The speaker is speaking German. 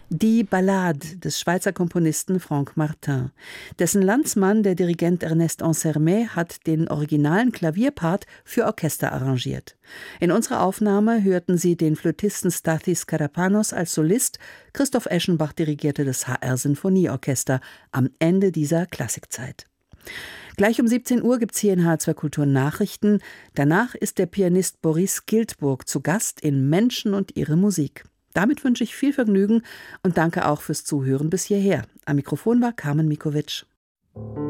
Die Ballade des Schweizer Komponisten Franck Martin. Dessen Landsmann, der Dirigent Ernest Ansermet, hat den originalen Klavierpart für Orchester arrangiert. In unserer Aufnahme hörten Sie den Flötisten Stathis Karapanos als Solist, Christoph Eschenbach dirigierte das HR-Sinfonieorchester am Ende dieser Klassikzeit. Gleich um 17 Uhr gibt es hier in H2 Kultur Nachrichten. Danach ist der Pianist Boris Giltburg zu Gast in Menschen und ihre Musik. Damit wünsche ich viel Vergnügen und danke auch fürs Zuhören bis hierher. Am Mikrofon war Carmen Mikovic.